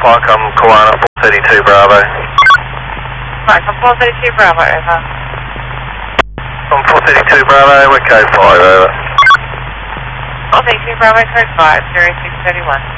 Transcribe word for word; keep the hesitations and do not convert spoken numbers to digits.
Mike, I'm Kiwana, four thirty-two Bravo. Mike, I'm four thirty-two Bravo, over. I'm four thirty-two Bravo, we're code five, over. four thirty-two Bravo, code five, zero six thirty-one.